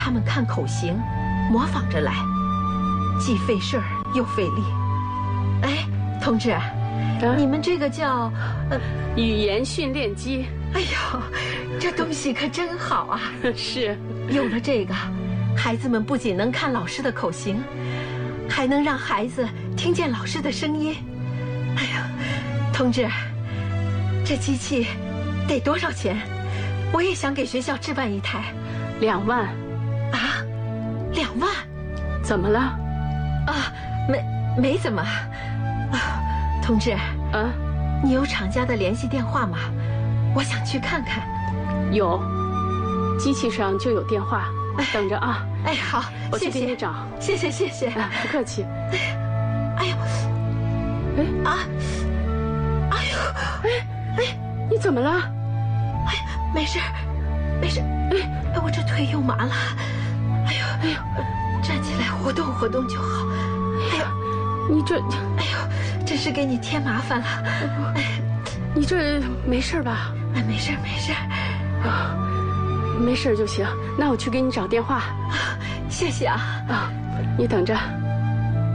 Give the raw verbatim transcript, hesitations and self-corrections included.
他们看口型，模仿着来，既费事儿又费力。哎，同志，啊、你们这个叫呃语言训练机。 哎呦，这东西可真好啊！ 是， 有了这个，孩子们不仅能看老师的口型，还能让孩子听见老师的声音。哎呀，同志，这机器得多少钱？我也想给学校置办一台。 两万。 啊，两万？ 怎么了？ 啊，没没怎么。啊，同志， 啊， 你有厂家的联系电话吗？我想去看看。 有，机器上就有电话，等着啊。 哎，好， 我去谢谢给你找。 谢谢谢谢， 啊，不客气。 哎呦， 哎啊，哎呦， 哎哎，你怎么了？ 哎，没事，没事。哎，我这腿又麻了。哎呦哎呦，站起来活动活动就好。哎呦， 你这， 哎呦，真是给你添麻烦了。哎， 你这没事吧？ 哎，没事没事。 啊，没事就行。那我去给你找电话。 谢谢啊。 啊，你等着。